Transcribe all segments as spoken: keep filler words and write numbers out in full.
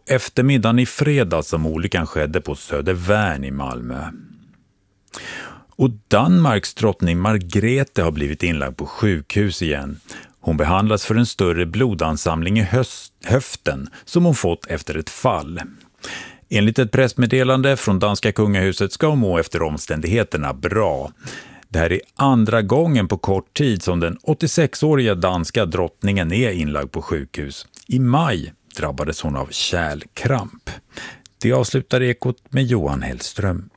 eftermiddagen i fredag som olyckan skedde på Södervärn i Malmö. Och Danmarks drottning Margrethe har blivit inlagd på sjukhus igen. Hon behandlas för en större blodansamling i höst, höften som hon fått efter ett fall. Enligt ett pressmeddelande från danska kungahuset ska hon må efter omständigheterna bra. Det här är andra gången på kort tid som den åttiosex-åriga danska drottningen är inlagd på sjukhus. I maj drabbades hon av kärlkramp. Det avslutar Ekot med Johan Hellström.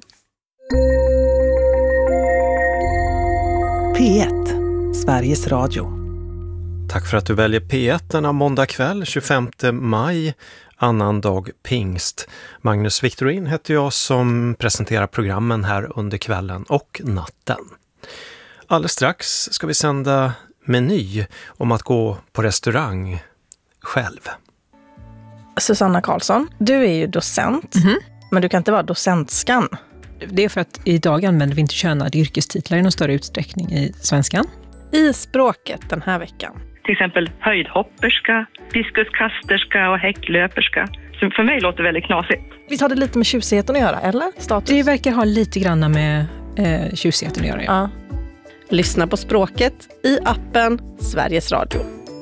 P ett, Sveriges Radio. Tack för att du väljer P ett denna måndag kväll, tjugofemte maj, annan dag pingst. Magnus Victorin heter jag som presenterar programmen här under kvällen och natten. Alldeles strax ska vi sända Meny om att gå på restaurang själv. Susanna Karlsson, du är ju docent, mm-hmm. men du kan inte vara docentskan. Det är för att idag använder vi inte könade yrkestitlar i någon större utsträckning i svenskan. I språket den här veckan. Till exempel höjdhopperska, diskuskasterska och häcklöperska. Som för mig låter väldigt knasigt. Visst har det lite med tjusigheten att göra, eller? Status? Det verkar ha lite grann med eh, tjusigheten att göra, ja. ja. Lyssna på språket i appen Sveriges Radio.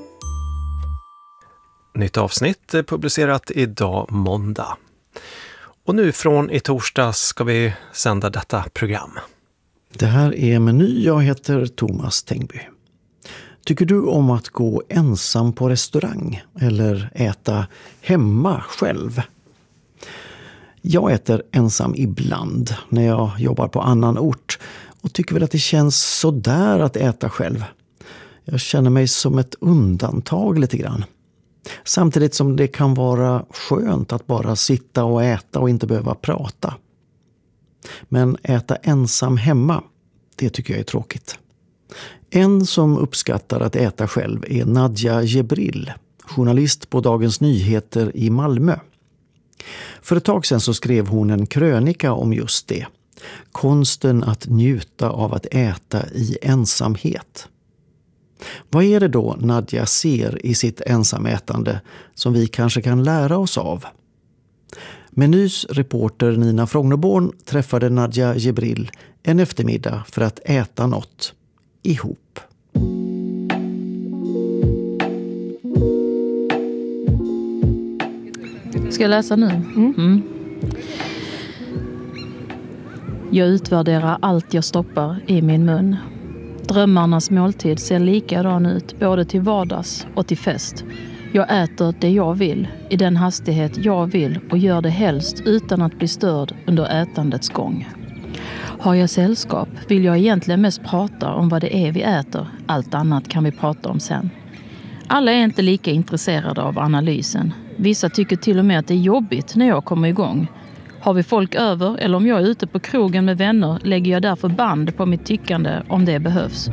Nytt avsnitt är publicerat idag måndag. Och nu från i torsdags ska vi sända detta program. Det här är Meny, jag heter Thomas Tengby. Tycker du om att gå ensam på restaurang eller äta hemma själv? Jag äter ensam ibland när jag jobbar på annan ort och tycker väl att det känns så där att äta själv. Jag känner mig som ett undantag lite grann. Samtidigt som det kan vara skönt att bara sitta och äta och inte behöva prata. Men äta ensam hemma, det tycker jag är tråkigt. En som uppskattar att äta själv är Nadja Jebril, journalist på Dagens Nyheter i Malmö. För ett tag sedan så skrev hon en krönika om just det. Konsten att njuta av att äta i ensamhet. Vad är det då Nadja ser i sitt ensamätande som vi kanske kan lära oss av? Menys reporter Nina Frognerborn träffade Nadja Jebril en eftermiddag för att äta något ihop. Ska jag läsa nu? Mm. Mm. Jag utvärderar allt jag stoppar i min mun. Drömmarnas måltid ser likadan ut både till vardags och till fest. Jag äter det jag vill, i den hastighet jag vill och gör det helst utan att bli störd under ätandets gång. Har jag sällskap vill jag egentligen mest prata om vad det är vi äter. Allt annat kan vi prata om sen. Alla är inte lika intresserade av analysen. Vissa tycker till och med att det är jobbigt när jag kommer igång. Har vi folk över eller om jag är ute på krogen med vänner lägger jag därför band på mitt tyckande om det behövs.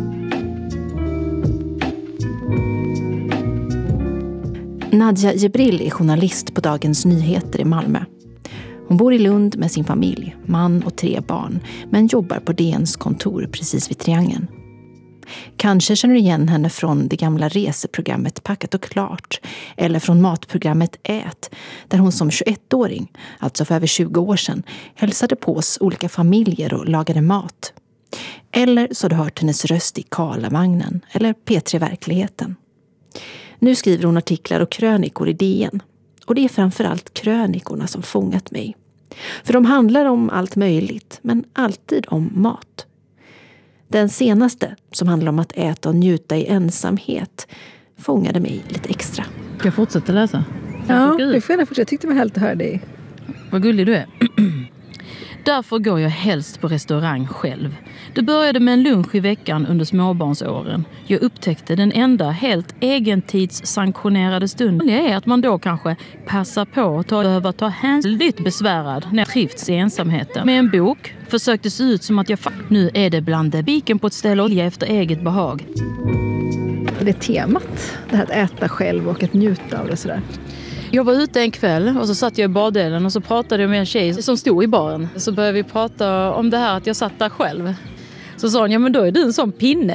Nadja Jebril är journalist på Dagens Nyheter i Malmö. Hon bor i Lund med sin familj, man och tre barn, men jobbar på D N:s kontor precis vid Triangeln. Kanske känner du igen henne från det gamla reseprogrammet Packat och klart eller från matprogrammet Ät, där hon som tjugoettåring, alltså för över tjugo år sedan, hälsade på oss olika familjer och lagade mat. Eller så har du hört hennes röst i Karlavagnen eller P tre Verkligheten. Nu skriver hon artiklar och krönikor i D N. Och det är framförallt krönikorna som fångat mig. För de handlar om allt möjligt, men alltid om mat. Den senaste, som handlar om att äta och njuta i ensamhet, fångade mig lite extra. Ska jag fortsätta läsa? Ja, du får gärna fortsätta. Jag tyckte det var helt att höra dig. Vad gullig du är. Därför går jag helst på restaurang själv. Det började med en lunch i veckan under småbarnsåren. Jag upptäckte den enda helt egentidssanktionerade stunden. Det är att man då kanske passar på att ta, behöva ta hänsyn. Lite besvärad när jag trivts i ensamheten. Med en bok försökte se ut som att jag fa- nu är det bland biken på ett ställe och efter eget behag. Det är temat, det här att äta själv och att njuta av det sådär. Jag var ute en kväll och så satt jag i bardelen och så pratade jag med en tjej som stod i baren. Så började vi prata om det här att jag satt där själv. Så sa hon, ja men då är du en sån pinne.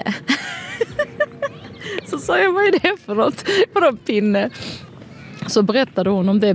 Så sa jag, vad är det för något? För någon pinne? Så berättade hon om det